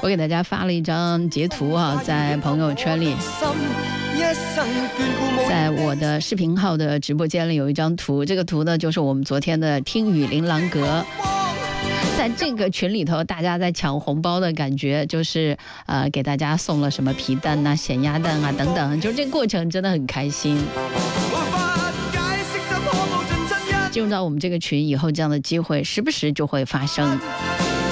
我给大家发了一张截图啊，在朋友圈里，在我的视频号的直播间里有一张图，这个图呢就是我们昨天的听雨琳琅阁。在这个群里头，大家在抢红包的感觉，就是给大家送了什么皮蛋啊、咸鸭蛋啊等等，就这个过程真的很开心。进入到我们这个群以后，这样的机会时不时就会发生。